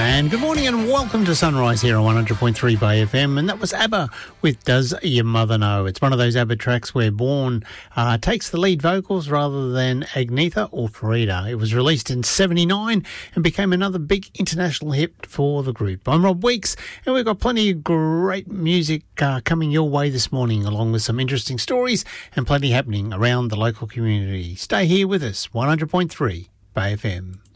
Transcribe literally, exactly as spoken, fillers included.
And good morning and welcome to Sunrise here on one hundred point three Bay F M. And that was ABBA with Does Your Mother Know? It's one of those ABBA tracks where Bourne uh, takes the lead vocals rather than Agnetha or Farida. It was released in seventy-nine and became another big international hit for the group. I'm Rob Weeks and we've got plenty of great music uh, coming your way this morning, along with some interesting stories and plenty happening around the local community. Stay here with us, one hundred point three Bay F M.